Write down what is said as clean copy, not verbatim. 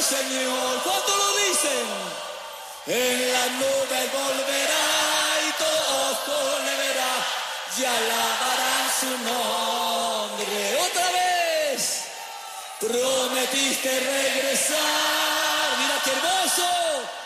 Señor. ¿Cuánto lo dicen? En la nube volverá y todo ojo le verá y alabarán su nombre. Otra vez, prometiste regresar. Mira qué hermoso.